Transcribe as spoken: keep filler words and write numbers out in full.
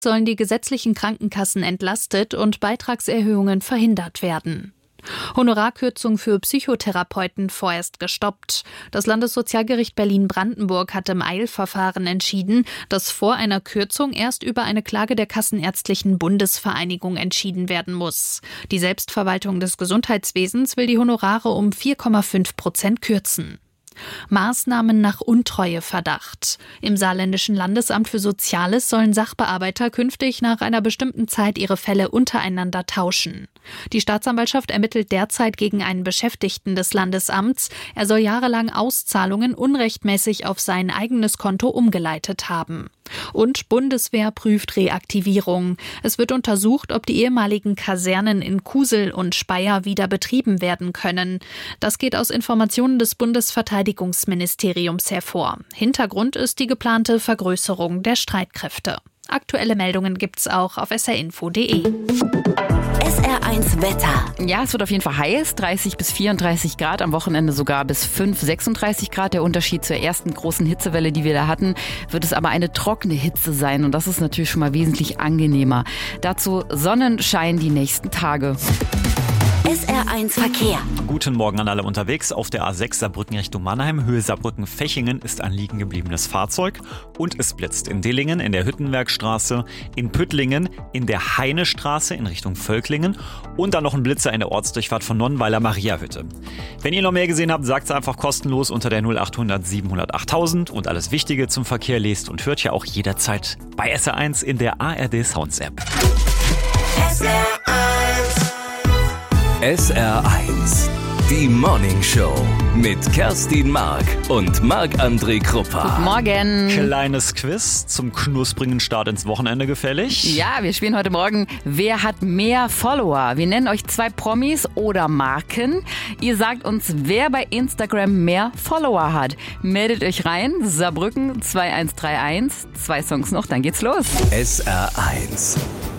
sollen die gesetzlichen Krankenkassen entlastet und Beitragserhöhungen verhindert werden. Honorarkürzung für Psychotherapeuten vorerst gestoppt. Das Landessozialgericht Berlin-Brandenburg hat im Eilverfahren entschieden, dass vor einer Kürzung erst über eine Klage der Kassenärztlichen Bundesvereinigung entschieden werden muss. Die Selbstverwaltung des Gesundheitswesens will die Honorare um vier Komma fünf Prozent kürzen. Maßnahmen nach Untreueverdacht. Im Saarländischen Landesamt für Soziales sollen Sachbearbeiter künftig nach einer bestimmten Zeit ihre Fälle untereinander tauschen. Die Staatsanwaltschaft ermittelt derzeit gegen einen Beschäftigten des Landesamts. Er soll jahrelang Auszahlungen unrechtmäßig auf sein eigenes Konto umgeleitet haben. Und Bundeswehr prüft Reaktivierung. Es wird untersucht, ob die ehemaligen Kasernen in Kusel und Speyer wieder betrieben werden können. Das geht aus Informationen des Bundesverteidigungsministeriums hervor. Hintergrund ist die geplante Vergrößerung der Streitkräfte. Aktuelle Meldungen gibt's auch auf s r info punkt d e. S R eins Wetter. Ja, es wird auf jeden Fall heiß, dreißig bis vierunddreißig Grad, am Wochenende sogar bis fünf, sechsunddreißig Grad. Der Unterschied zur ersten großen Hitzewelle, die wir da hatten, wird es aber eine trockene Hitze sein und das ist natürlich schon mal wesentlich angenehmer. Dazu Sonnenschein die nächsten Tage. S R eins Verkehr. Guten Morgen an alle unterwegs. Auf der A sechs Saarbrücken Richtung Mannheim, Höhe Saarbrücken-Fechingen ist ein liegen gebliebenes Fahrzeug und es blitzt in Dillingen, in der Hüttenwerkstraße, in Püttlingen, in der Heinestraße in Richtung Völklingen und dann noch ein Blitzer in der Ortsdurchfahrt von Nonnweiler Mariahütte. Wenn ihr noch mehr gesehen habt, sagt es einfach kostenlos unter der null achthundert siebenhundert achttausend und alles Wichtige zum Verkehr lest und hört ja auch jederzeit bei S R eins in der A R D Sounds App. S R eins. S R eins, die Morning Show mit Kerstin Mark und Marc-André Kruppa. Morgen. Kleines Quiz zum knusprigen Start ins Wochenende gefällig. Ja, wir spielen heute Morgen Wer hat mehr Follower? Wir nennen euch zwei Promis oder Marken. Ihr sagt uns, wer bei Instagram mehr Follower hat. Meldet euch rein. Saarbrücken zwei eins drei eins. Zwei Songs noch, dann geht's los. S R eins.